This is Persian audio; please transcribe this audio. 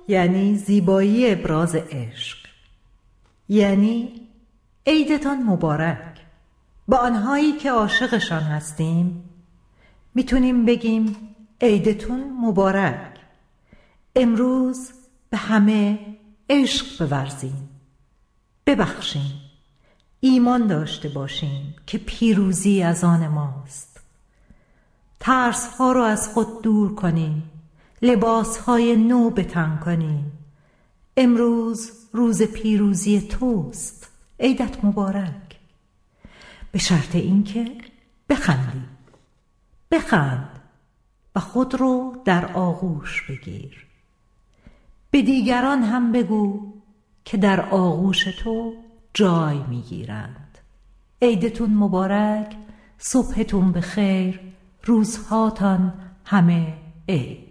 یعنی زیبایی ابراز عشق، یعنی عیدتان مبارک. با آنهایی که عاشقشان هستیم میتونیم بگیم عیدتون مبارک. امروز به همه عشق بورزیم، ببخشیم، ایمان داشته باشیم که پیروزی از آن ماست. ترس‌ها رو از خود دور کنیم، لباس‌های نو به تن کنیم. امروز روز پیروزی توست، عیدت مبارک. به شرط اینکه بخندی، بخند و خود رو در آغوش بگیر. به دیگران هم بگو که در آغوش تو جای میگیرند. عیدتون مبارک، صبحتون بخیر، روزهاتان همه عید.